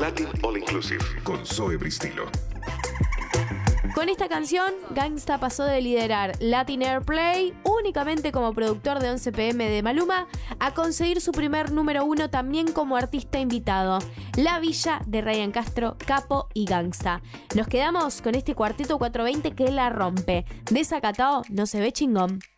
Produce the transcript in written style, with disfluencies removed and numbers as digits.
Latin All Inclusive con Zoe Bristilo. Con esta canción, Gangsta pasó de liderar Latin Airplay únicamente como productor de 11 PM de Maluma a conseguir su primer número 1 también como artista invitado, La Villa de Ryan Castro, Capo y Gangsta. Nos quedamos con este cuarteto 420 que la rompe. Desacatado no se ve chingón.